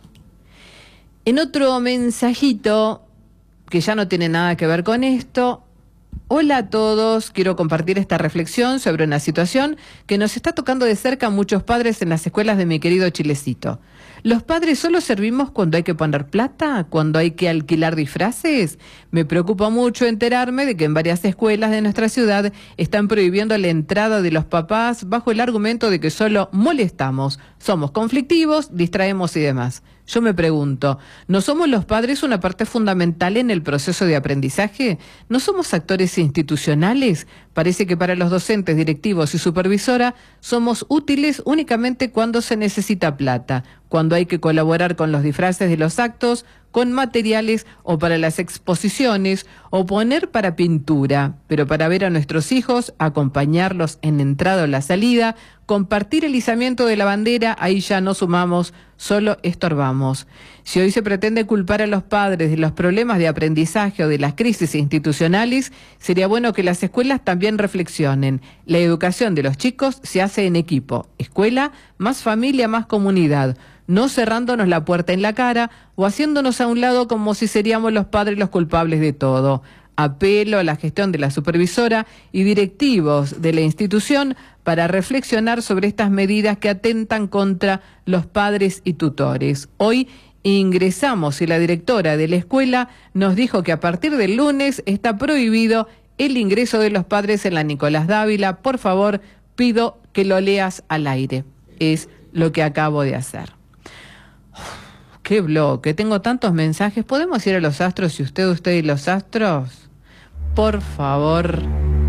En otro mensajito, que ya no tiene nada que ver con esto: hola a todos, quiero compartir esta reflexión sobre una situación que nos está tocando de cerca a muchos padres en las escuelas de mi querido Chilecito. ¿Los padres solo servimos cuando hay que poner plata? ¿Cuando hay que alquilar disfraces? Me preocupa mucho enterarme de que en varias escuelas de nuestra ciudad están prohibiendo la entrada de los papás bajo el argumento de que solo molestamos, somos conflictivos, distraemos y demás. Yo me pregunto, ¿no somos los padres una parte fundamental en el proceso de aprendizaje? ¿No somos actores institucionales? Parece que para los docentes, directivos y supervisora somos útiles únicamente cuando se necesita plata, cuando hay que colaborar con los disfraces de los actos, con materiales o para las exposiciones, o poner para pintura, pero para ver a nuestros hijos, acompañarlos en la entrada o la salida, compartir el izamiento de la bandera, ahí ya no sumamos, solo estorbamos. Si hoy se pretende culpar a los padres de los problemas de aprendizaje o de las crisis institucionales, sería bueno que las escuelas también reflexionen. La educación de los chicos se hace en equipo. Escuela, más familia, más comunidad. No cerrándonos la puerta en la cara o haciéndonos a un lado como si seríamos los padres los culpables de todo. Apelo a la gestión de la supervisora y directivos de la institución para reflexionar sobre estas medidas que atentan contra los padres y tutores. Hoy ingresamos y la directora de la escuela nos dijo que a partir del lunes está prohibido el ingreso de los padres en la Nicolás Dávila. Por favor, pido que lo leas al aire. Es lo que acabo de hacer. Qué bloque, tengo tantos mensajes. ¿Podemos ir a los astros y usted y los astros? Por favor.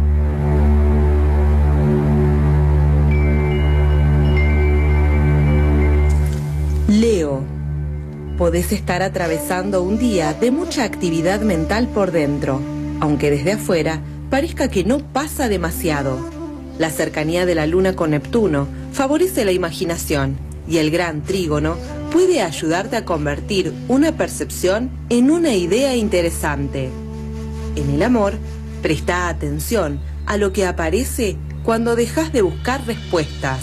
Leo, podés estar atravesando un día de mucha actividad mental por dentro, aunque desde afuera parezca que no pasa demasiado. La cercanía de la Luna con Neptuno favorece la imaginación y el gran trígono puede ayudarte a convertir una percepción en una idea interesante. En el amor, presta atención a lo que aparece cuando dejas de buscar respuestas.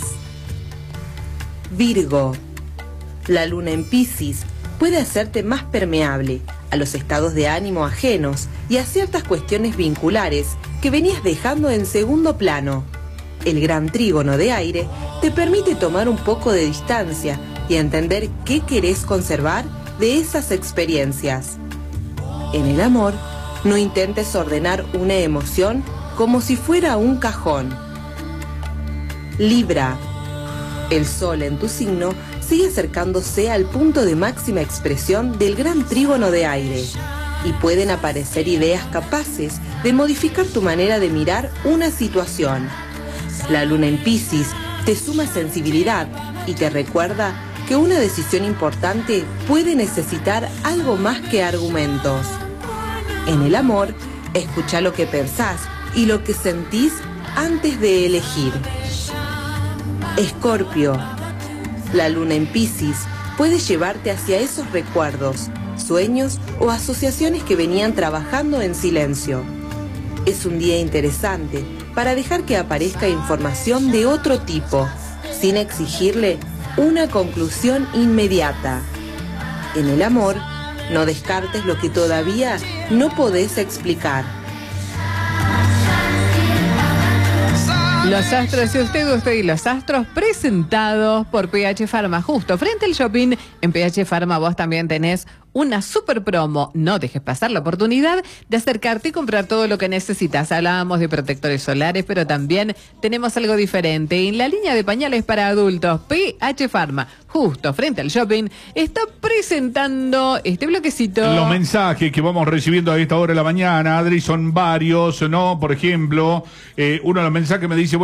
Virgo, la luna en Piscis puede hacerte más permeable a los estados de ánimo ajenos y a ciertas cuestiones vinculares que venías dejando en segundo plano. El gran trígono de aire te permite tomar un poco de distancia y entender qué querés conservar de esas experiencias. En el amor, no intentes ordenar una emoción como si fuera un cajón. Libra, el sol en tu signo sigue acercándose al punto de máxima expresión del gran trígono de aire y pueden aparecer ideas capaces de modificar tu manera de mirar una situación. La luna en Piscis te suma sensibilidad y te recuerda que una decisión importante puede necesitar algo más que argumentos. En el amor, escucha lo que pensás y lo que sentís antes de elegir. Escorpio, la luna en Piscis puede llevarte hacia esos recuerdos, sueños o asociaciones que venían trabajando en silencio. Es un día interesante para dejar que aparezca información de otro tipo, sin exigirle una conclusión inmediata. En el amor, No descartes lo que todavía no podés explicar. Los astros y usted y los astros, presentados por PH Pharma. Justo frente al shopping, en PH Pharma vos también tenés una super promo. No dejes pasar la oportunidad de acercarte y comprar todo lo que necesitas. Hablábamos de protectores solares, pero también tenemos algo diferente. En la línea de pañales para adultos, PH Pharma, justo frente al shopping, está presentando este bloquecito. Los mensajes que vamos recibiendo a esta hora de la mañana, Adri, son varios, ¿no? Por ejemplo, uno de los mensajes me dice...